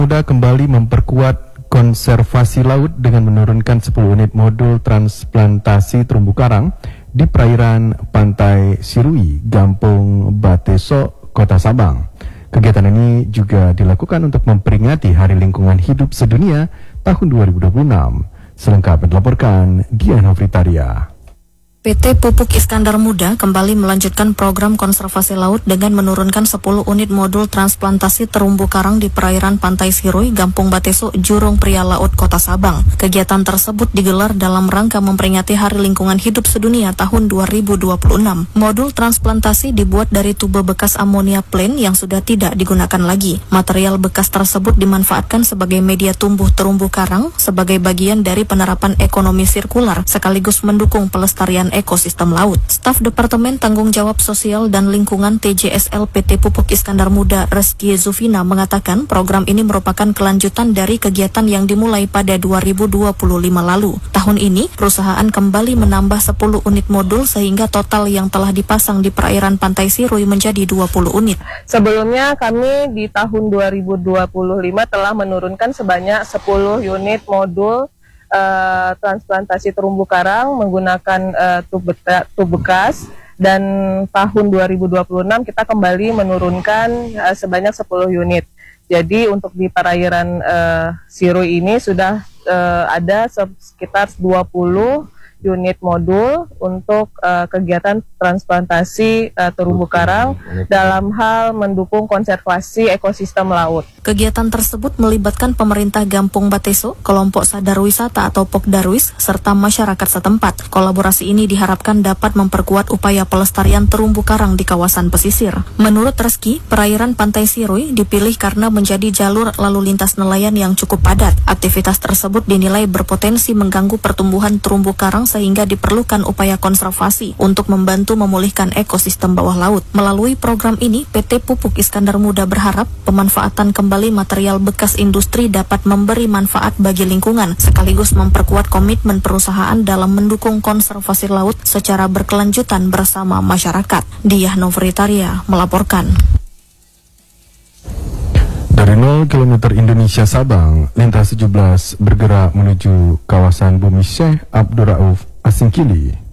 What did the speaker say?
Muda kembali memperkuat konservasi laut dengan menurunkan 10 unit modul transplantasi terumbu karang di perairan Pantai Sirui, Gampong Bateso, Kota Sabang. Kegiatan ini juga dilakukan untuk memperingati Hari Lingkungan Hidup Sedunia tahun 2026. Selengkapnya dilaporkan Diana Fritaria. PT Pupuk Iskandar Muda kembali melanjutkan program konservasi laut dengan menurunkan 10 unit modul transplantasi terumbu karang di perairan Pantai Sirui, Gampong Bateso, Jurong Pria Laut, Kota Sabang. Kegiatan tersebut digelar dalam rangka memperingati Hari Lingkungan Hidup Sedunia tahun 2026. Modul transplantasi dibuat dari tube bekas amonia plain yang sudah tidak digunakan lagi. Material bekas tersebut dimanfaatkan sebagai media tumbuh terumbu karang sebagai bagian dari penerapan ekonomi sirkular sekaligus mendukung pelestarian ekosistem laut. Staf Departemen Tanggung Jawab Sosial dan Lingkungan TJSL PT Pupuk Iskandar Muda Reski Zufina mengatakan program ini merupakan kelanjutan dari kegiatan yang dimulai pada 2025 lalu. Tahun ini perusahaan kembali menambah 10 unit modul sehingga total yang telah dipasang di perairan Pantai Sirui menjadi 20 unit. Sebelumnya kami di tahun 2025 telah menurunkan sebanyak 10 unit modul transplantasi terumbu karang menggunakan tub bekas, dan tahun 2026 kita kembali menurunkan sebanyak 10 unit. Jadi untuk di perairan Sirui ini sudah ada sekitar 20 unit modul untuk kegiatan transplantasi terumbu karang dalam hal mendukung konservasi ekosistem laut. Kegiatan tersebut melibatkan pemerintah Gampong Bateso, kelompok sadar wisata atau Pokdarwis, serta masyarakat setempat. Kolaborasi ini diharapkan dapat memperkuat upaya pelestarian terumbu karang di kawasan pesisir. Menurut Reski, perairan Pantai Sirui dipilih karena menjadi jalur lalu lintas nelayan yang cukup padat. Aktivitas tersebut dinilai berpotensi mengganggu pertumbuhan terumbu karang sehingga diperlukan upaya konservasi untuk membantu memulihkan ekosistem bawah laut. Melalui program ini, PT Pupuk Iskandar Muda berharap pemanfaatan kembali material bekas industri dapat memberi manfaat bagi lingkungan, sekaligus memperkuat komitmen perusahaan dalam mendukung konservasi laut secara berkelanjutan bersama masyarakat. Diah Novritaria melaporkan. Dari 0 km Indonesia Sabang, lintas 17 bergerak menuju kawasan Bumi Syekh Abdul Rauf Asingkili.